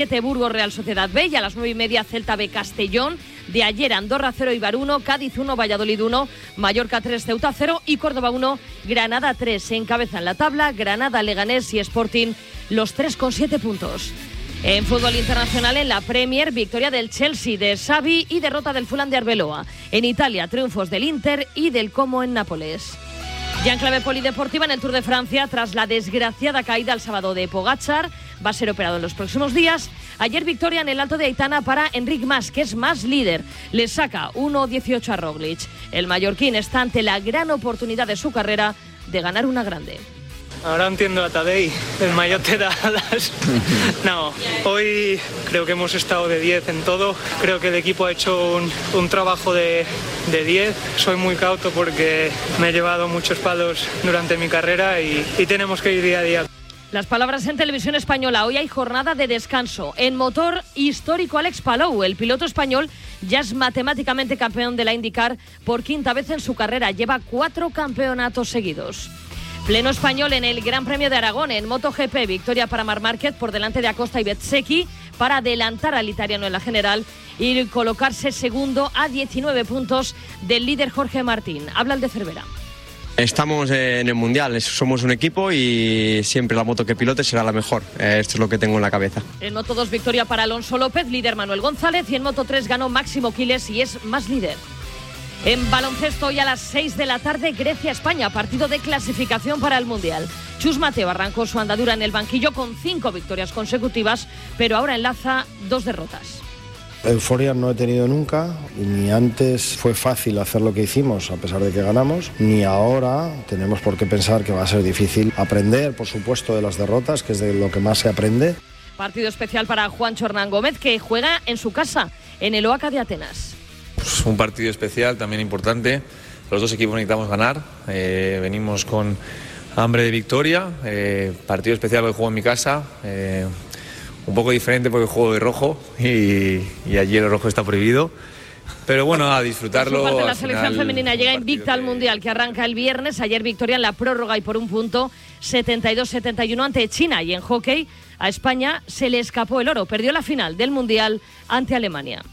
Burgos Real Sociedad B y a las 9:30 Celta B Castellón. De ayer Andorra 0 Eibar 1, Cádiz 1 Valladolid 1, Mallorca 3 Ceuta 0 y Córdoba 1 Granada 3. Se encabezan la tabla Granada, Leganés y Sporting, los 3 con 7 puntos. En fútbol internacional, en la Premier, victoria del Chelsea de Xavi y derrota del Fulham de Arbeloa. En Italia, triunfos del Inter y del Como en Nápoles. Ya en clave polideportiva, en el Tour de Francia, tras la desgraciada caída el sábado de Pogačar, va a ser operado en los próximos días. Ayer victoria en el Alto de Aitana para Enric Mas, que es más líder. Le saca 1:18 a Roglic. El mallorquín está ante la gran oportunidad de su carrera de ganar una grande. Ahora entiendo a Tadej, el maillot de alas. No, hoy creo que hemos estado de 10 en todo. Creo que el equipo ha hecho un trabajo de 10. Soy muy cauto porque me he llevado muchos palos durante mi carrera y tenemos que ir día a día. Las palabras en Televisión Española. Hoy hay jornada de descanso. En motor, histórico Alex Palou. El piloto español ya es matemáticamente campeón de la IndyCar por quinta vez en su carrera. Lleva 4 campeonatos seguidos. Pleno español en el Gran Premio de Aragón. En MotoGP, victoria para Marc Márquez por delante de Acosta y Bezzecchi para adelantar al italiano en la general y colocarse segundo a 19 puntos del líder Jorge Martín. Habla el de Cervera. Estamos en el Mundial, somos un equipo y siempre la moto que pilote será la mejor. Esto es lo que tengo en la cabeza. En Moto2, victoria para Alonso López, líder Manuel González, y en Moto3 ganó Máximo Quiles y es más líder. En baloncesto, hoy a las 6 de la tarde, Grecia-España, partido de clasificación para el Mundial. Chus Mateo arrancó su andadura en el banquillo con 5 victorias consecutivas, pero ahora enlaza 2 derrotas. Euforia no he tenido nunca, y ni antes fue fácil hacer lo que hicimos a pesar de que ganamos, ni ahora tenemos por qué pensar que va a ser difícil aprender, por supuesto, de las derrotas, que es de lo que más se aprende. Partido especial para Juancho Hernán Gómez, que juega en su casa, en el Oaca de Atenas. Pues un partido especial, también importante. Los dos equipos necesitamos ganar, venimos con hambre de victoria, partido especial porque juego en mi casa. Un poco diferente porque juego de rojo y allí el rojo está prohibido. Pero bueno, a disfrutarlo. Por su parte, la selección femenina llega invicta al Mundial, que arranca el viernes. Ayer victoria en la prórroga y por un punto, 72-71 ante China. Y en hockey, a España se le escapó el oro. Perdió la final del Mundial ante Alemania.